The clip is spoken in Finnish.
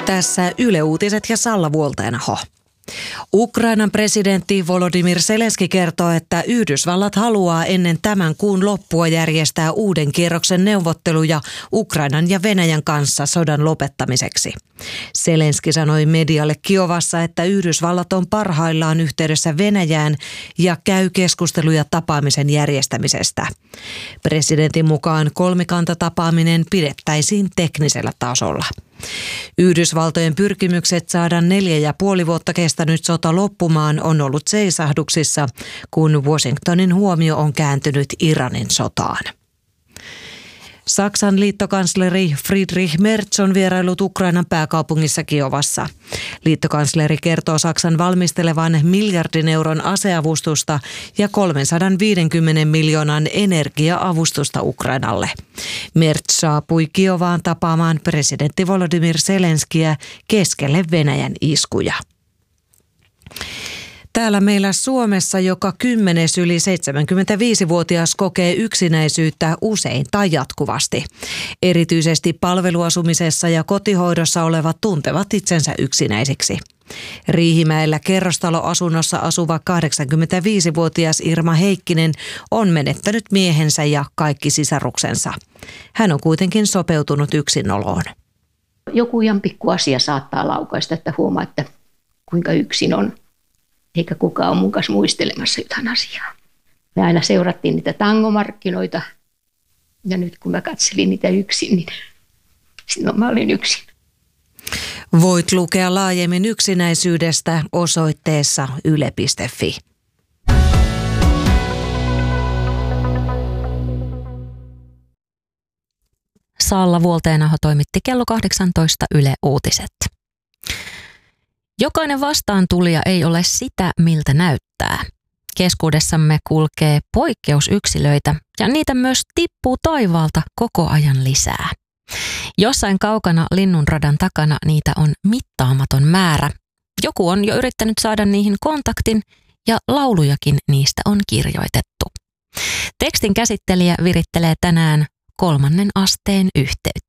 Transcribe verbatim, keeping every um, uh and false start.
Tässä Yle Uutiset ja Salla Vuolteenaho. Ukrainan presidentti Volodymyr Zelenskyi kertoo, että Yhdysvallat haluaa ennen tämän kuun loppua järjestää uuden kierroksen neuvotteluja Ukrainan ja Venäjän kanssa sodan lopettamiseksi. Zelenskyi sanoi medialle Kiovassa, että Yhdysvallat on parhaillaan yhteydessä Venäjään ja käy keskusteluja tapaamisen järjestämisestä. Presidentin mukaan kolmikantatapaaminen pidettäisiin teknisellä tasolla. Yhdysvaltojen pyrkimykset saada neljä ja puoli vuotta kestänyt sota loppumaan on ollut seisahduksissa, kun Washingtonin huomio on kääntynyt Iranin sotaan. Saksan liittokansleri Friedrich Merz on vierailut Ukrainan pääkaupungissa Kiovassa. Liittokansleri kertoo Saksan valmistelevan miljardin euron aseavustusta ja kolmesataaviisikymmentä miljoonan energia-avustusta Ukrainalle. Merz saapui Kiovaan tapaamaan presidentti Volodymyr Zelenskyiä keskelle Venäjän iskuja. Täällä meillä Suomessa joka kymmenes yli seitsemänkymmentäviisivuotias kokee yksinäisyyttä usein tai jatkuvasti. Erityisesti palveluasumisessa ja kotihoidossa olevat tuntevat itsensä yksinäisiksi. Riihimäellä kerrostaloasunnossa asuva kahdeksankymmentäviisivuotias Irma Heikkinen on menettänyt miehensä ja kaikki sisaruksensa. Hän on kuitenkin sopeutunut yksinoloon. Joku ihan pikku asia saattaa laukaista, että huomaa, että kuinka yksin on. Eikä kukaan ole mun kanssa muistelemassa jotain asiaa. Me aina seurattiin niitä tangomarkkinoita. Ja nyt kun mä katselin niitä yksin, niin silloin mä olin yksin. Voit lukea laajemmin yksinäisyydestä osoitteessa yle piste fi. Salla Vuolteenaho toimitti kello kahdeksantoista Yle Uutiset. Jokainen vastaantulija ei ole sitä, miltä näyttää. Keskuudessamme kulkee poikkeusyksilöitä ja niitä myös tippuu taivaalta koko ajan lisää. Jossain kaukana linnunradan takana niitä on mittaamaton määrä. Joku on jo yrittänyt saada niihin kontaktin ja laulujakin niistä on kirjoitettu. Tekstin käsittelijä virittelee tänään kolmannen asteen yhteyttä.